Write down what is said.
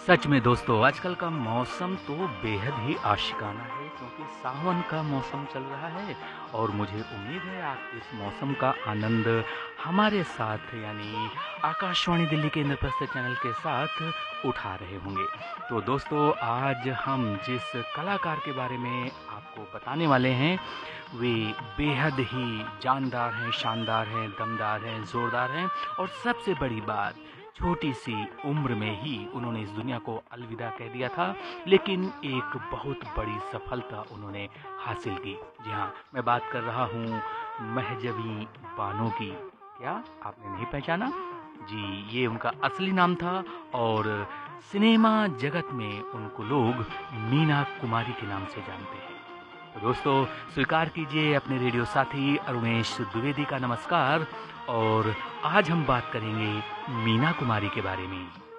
सच में दोस्तों आजकल का मौसम तो बेहद ही आशिकाना है क्योंकि सावन का मौसम चल रहा है और मुझे उम्मीद है आप इस मौसम का आनंद हमारे साथ यानी आकाशवाणी दिल्ली के इंद्रप्रस्थ चैनल के साथ उठा रहे होंगे। तो दोस्तों आज हम जिस कलाकार के बारे में आपको बताने वाले हैं वे बेहद ही जानदार हैं, शानदार हैं, दमदार हैं, ज़ोरदार हैं और सबसे बड़ी बात छोटी सी उम्र में ही उन्होंने इस दुनिया को अलविदा कह दिया था, लेकिन एक बहुत बड़ी सफलता उन्होंने हासिल की। जी हाँ, मैं बात कर रहा हूँ महजबी बानो की। क्या आपने नहीं पहचाना? जी, ये उनका असली नाम था और सिनेमा जगत में उनको लोग मीना कुमारी के नाम से जानते हैं। तो दोस्तों स्वीकार कीजिए अपने रेडियो साथी अरुणेश द्विवेदी का नमस्कार और आज हम बात करेंगे मीना कुमारी के बारे में।